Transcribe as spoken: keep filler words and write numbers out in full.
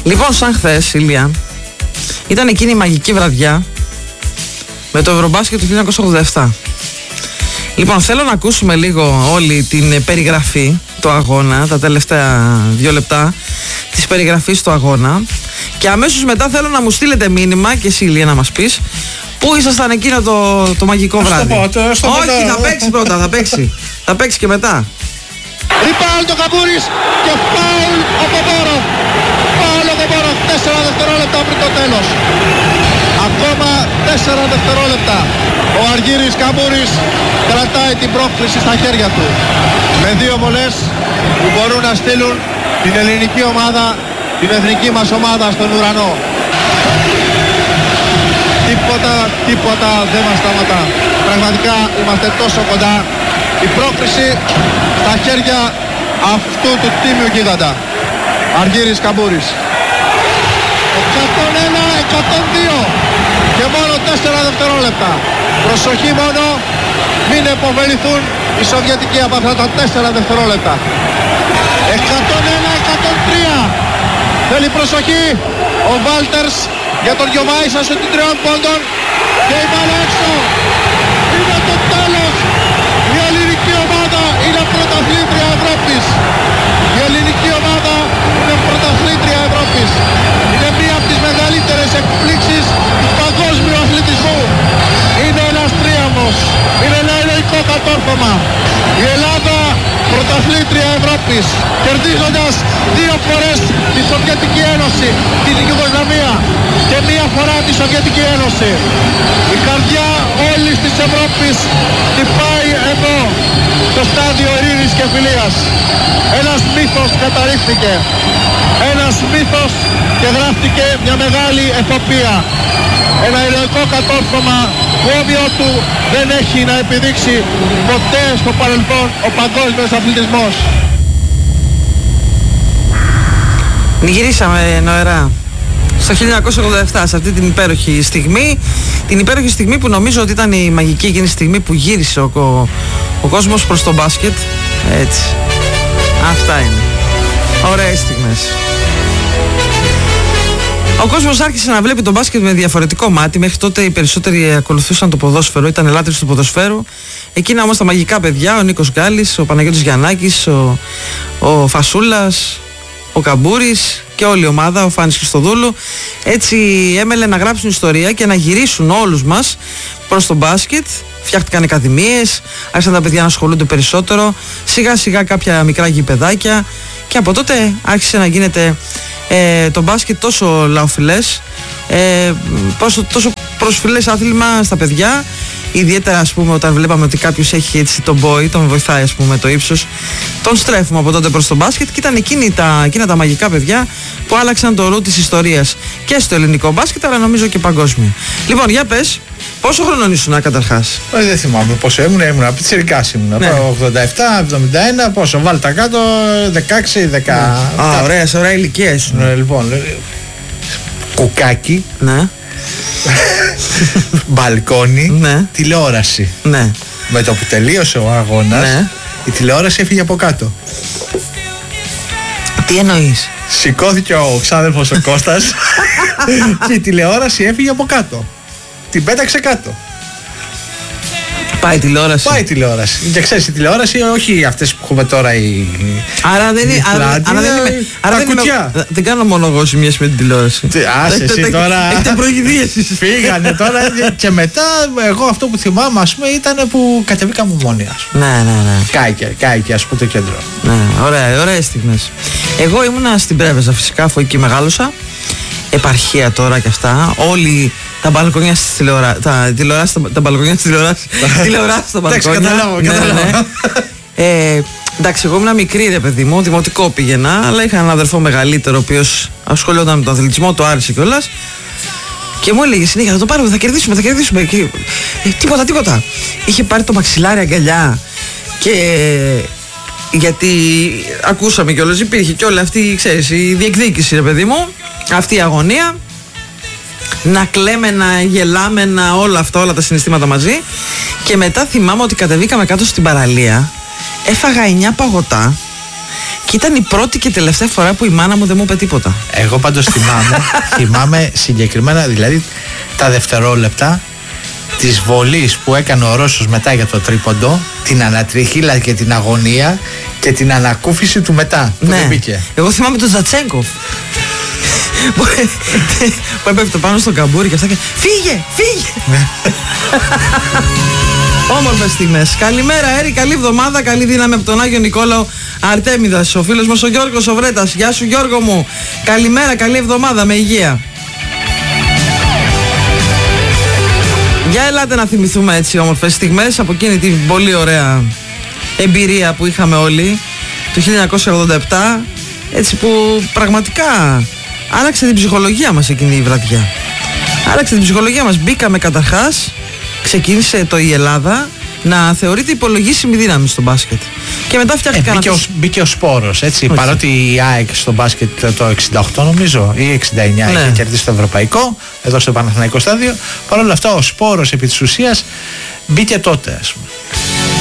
Λοιπόν, σαν χθες, Ηλία, ήταν εκείνη η μαγική βραδιά με το Ευρωμπάσκετ του χίλια εννιακόσια ογδόντα επτά. Λοιπόν, θέλω να ακούσουμε λίγο όλη την περιγραφή του αγώνα, τα τελευταία δύο λεπτά της περιγραφής του αγώνα, και αμέσως μετά θέλω να μου στείλετε μήνυμα και εσύ, Ηλία, να μας πεις πού ήσασταν εκείνο το, το μαγικό βράδυ. Στο πω, στο Όχι, πω, θα παίξει πρώτα, θα παίξει. Θα παίξει και μετά. Ριπάλ το Καμπούρης και φάουλ ο Κομπόροφ. Φάουλ ο Κομπόροφ, τέσσερα δευτερόλεπτα πριν το τέλος. Ακόμα τέσσερα δευτερόλεπτα. Ο Αργύρης Καμπούρης κρατάει την πρόκληση στα χέρια του. Με δύο βολές που μπορούν να στείλουν την ελληνική ομάδα, την εθνική μας ομάδα στον ουρανό. Τίποτα, τίποτα δεν μας σταματά. Πραγματικά είμαστε τόσο κοντά. Η πρόκριση στα χέρια αυτού του τίμιου γίγαντα. Αργύρης Καμπούρης. εκατόν ένα εκατόν δύο και μόνο τέσσερα δευτερόλεπτα. Προσοχή μόνο, μην επωφεληθούν οι Σοβιετικοί από αυτά τα τέσσερα δευτερόλεπτα. εκατόν ένα εκατόν τρία. Θέλει προσοχή ο Βάλτερς για τον Γιωβάησα σου την τριών πόντων και η μπάλα έξω. Είναι το τέλος. Η ελληνική ομάδα είναι πρωταθλήτρια Ευρώπης. Η ελληνική ομάδα είναι πρωταθλήτρια Ευρώπης. Είναι μία από τις μεγαλύτερες εκπλήξεις του παγκόσμιου αθλητισμού. Είναι ένας τρίαμβος. Είναι ένα ηρωικό κατόρθωμα. Η Ελλάδα πρωταθλήτρια Ευρώπης, κερδίζοντας δύο φορές τη Σοβιετική Ένωση, την Ιουγκοσλαβία, και μία φορά τη Σοβιετική Ένωση. Η καρδιά όλης της Ευρώπης χτυπάει εδώ, στο στάδιο ειρήνης και φιλίας. Ένας μύθος καταρρίφθηκε. Ένας μύθος και γράφτηκε μια μεγάλη αιθοπία. Ένα ηρωικό κατόρθωμα που όμοιο του δεν έχει να επιδείξει ποτέ στο παρελθόν ο παγκόσμιος αθλητισμός. Γυρίσαμε νοερά στο χίλια εννιακόσια ογδόντα επτά, σε αυτή την υπέροχη στιγμή. Την υπέροχη στιγμή που νομίζω ότι ήταν η μαγική εκείνη στιγμή που γύρισε ο, ο, ο κόσμος προς το μπάσκετ. Έτσι. Αυτά είναι. Ωραίες στιγμές. Ο κόσμος άρχισε να βλέπει τον μπάσκετ με διαφορετικό μάτι. Μέχρι τότε οι περισσότεροι ακολουθούσαν το ποδόσφαιρο, ήταν ελάτρες του ποδοσφαίρου. Εκείνα όμως τα μαγικά παιδιά, ο Νίκος Γκάλης, ο Παναγιώτης Γιαννάκης, ο, ο Φασούλας, ο Καμπούρης και όλη η ομάδα, ο Φάνης Χριστοδούλου, έτσι έμελε να γράψουν ιστορία και να γυρίσουν όλους μας προς το μπάσκετ. Φτιάχτηκαν ακαδημίες, άρχισαν τα παιδιά να ασχολούνται περισσότερο, σιγά σιγά κάποια μικρά γηπεδάκια, και από τότε άρχισε να γίνεται ε, το μπάσκετ τόσο λαοφιλές, ε, τόσο, τόσο προσφυλές άθλημα στα παιδιά. Ιδιαίτερα, ας πούμε, όταν βλέπαμε ότι κάποιος έχει έτσι τον boy, τον βοηθάει, ας πούμε, το ύψος, τον στρέφουμε από τότε προς το μπάσκετ, και ήταν εκείνη τα, εκείνα τα μαγικά παιδιά που άλλαξαν το ρου της ιστορίας και στο ελληνικό μπάσκετ, αλλά νομίζω και παγκόσμιο. Λοιπόν, για πες, πόσο χρονών ήσουν καταρχάς? Ε, δεν θυμάμαι πόσο ήμουν, ήμουν από πιτσιρικάς ήμουν. Ναι. ογδόντα επτά, εβδομήντα ένα, πόσο, βάλει τα κάτω, δεκαέξι, δέκα. Ναι. Α, ωραία, σε ωραία ηλικία ήσουν. Ναι, λοιπόν, κουκάκι. Ναι. Μπαλκόνι, ναι. Τηλεόραση. Ναι. Με το που τελείωσε ο αγώνας, ναι, η τηλεόραση έφυγε από κάτω. Τι εννοείς? Σηκώθηκε ο ξάδελφος ο Κώστας και η τηλεόραση έφυγε από κάτω. Την πέταξε κάτω. Πάει η τηλεόραση. Πάει η τηλεόραση. Και ξέρεις, η τηλεόραση όχι αυτές που έχουμε τώρα οι. Άρα δεν είναι. Άρα, άρα δεν είμαι. Άρα δεν, είμαι, δεν κάνω μόνο εγώ ζημιές με την τηλεόραση. Άσε εσύ τώρα. Έχετε προειδείες. Φύγανε τώρα. Και μετά, εγώ αυτό που θυμάμαι, ας πούμε, ήταν που κατεβήκαμε μόνοι, ας πούμε. Ναι, ναι, ναι. Κάηκε, κάηκε, ας πούμε, το κέντρο. Ναι, ωραία, ωραίες στιγμές. Εγώ ήμουνα στην Πρέβεζα, φυσικά, αφού εκεί μεγάλωσα. Επαρχία τώρα κι αυτά. Όλοι τα μπαλκόνια στις τηλεοράσεις. Τα τηλεοράσεις, τα μπαλκόνια στις τηλεοράσεις. Τηλεοράσεις στα μπαλκόνια. Καταλάβω, καταλάβω. Ε, εντάξει, εγώ ήμουν μικρή, ρε παιδί μου, δημοτικό πήγαινα, αλλά είχα έναν αδερφό μεγαλύτερο, ο οποίος ασχολιόταν με τον αθλητισμό, το άρεσε κιόλας. Και μου έλεγε συνέχεια: θα το πάρουμε, θα κερδίσουμε, θα κερδίσουμε. Και, ε, τίποτα, τίποτα. Είχε πάρει το μαξιλάρι αγκαλιά. Και. Γιατί ακούσαμε κιόλας, υπήρχε κι όλη αυτή, ξέρεις, η διεκδίκηση, ρε παιδί μου, αυτή η αγωνία. Να κλαίμε, να γελάμε, να όλα αυτά, όλα τα συναισθήματα μαζί. Και μετά θυμάμαι ότι κατεβήκαμε κάτω στην παραλία. Έφαγα εννιά παγωτά Και ήταν η πρώτη και τελευταία φορά που η μάνα μου δεν μου είπε τίποτα. Εγώ πάντως θυμάμαι, θυμάμαι συγκεκριμένα, δηλαδή τα δευτερόλεπτα της βολής που έκανε ο Ρώσος μετά για το τρίποντο, την ανατριχίλα και την αγωνία και την ανακούφιση του μετά, που ναι. δεν μπήκε. Εγώ θυμάμαι τον Ζατσέγκοφ που έπεφτε πάνω στον καμπούρι και αυτά και φύγε, φύγε. Όμορφες στιγμές. Καλημέρα Έρη, καλή εβδομάδα, καλή δύναμη από τον Άγιο Νικόλαο Αρτέμιδας. Ο φίλος μας ο Γιώργος ο Βρέτας. Γεια σου Γιώργο μου. Καλημέρα, καλή εβδομάδα, με υγεία. Για ελάτε να θυμηθούμε έτσι όμορφες στιγμές από εκείνη την πολύ ωραία εμπειρία που είχαμε όλοι το χίλια εννιακόσια ογδόντα επτά, έτσι που πραγματικά άλλαξε την ψυχολογία μας εκείνη η βραδιά. Άλλαξε την ψυχολογία μας. Μπήκαμε καταρχάς, ξεκίνησε το η Ελλάδα να θεωρείται υπολογίσιμη δύναμη στο μπάσκετ. Και μετά φτιάχτηκαν. Ε, μπήκε, ο, μπήκε ο Σπόρος, έτσι. Όχι. Παρότι η ΑΕΚ στο μπάσκετ το εξήντα οκτώ νομίζω ή εξήντα εννιά ναι. είχε κερδίσει το ευρωπαϊκό, εδώ στο Παναθηναϊκό στάδιο. Παρ' όλα αυτά ο Σπόρος επί της ουσίας μπήκε τότε, ας πούμε.